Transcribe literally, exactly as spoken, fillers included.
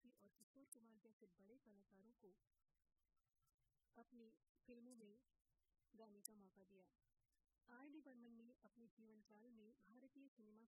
मूर्ति और किशोर कुमार जैसे बड़े कलाकारों को अपनी फिल्मों में गाने का मौका दिया। आर डी बर्मन ने अपने जीवन काल में भारतीय सिनेमा